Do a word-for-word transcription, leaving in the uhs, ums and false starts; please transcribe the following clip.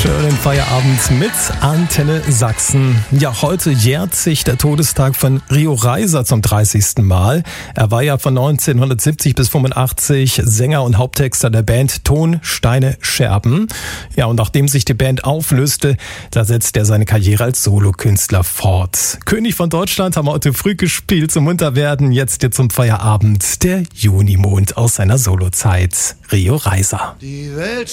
Schönen Feierabend mit Antenne Sachsen. Ja, heute jährt sich der Todestag von Rio Reiser zum dreißigsten Mal. Er war ja von neunzehnhundertsiebzig bis fünfundachtzig Sänger und Haupttexter der Band Ton, Steine, Scherben. Ja, und nachdem sich die Band auflöste, da setzt er seine Karriere als Solokünstler fort. König von Deutschland haben wir heute früh gespielt zum Munterwerden. Jetzt hier zum Feierabend der Junimond aus seiner Solozeit. Rio Reiser. Die Welt